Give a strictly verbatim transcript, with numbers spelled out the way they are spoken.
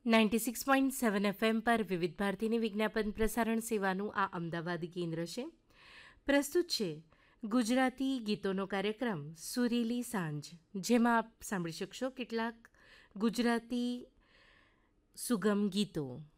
Ninety six point seven FM પર વિવિધ ભારતીની વિજ્ઞાપન પ્રસારણ સેવાનું આ અમદાવાદ કેન્દ્ર છે. પ્રસ્તુત છે ગુજરાતી ગીતોનો કાર્યક્રમ સુરીલી સાંજ, જેમાં આપ સાંભળી શકશો કેટલાક ગુજરાતી સુગમ ગીતો.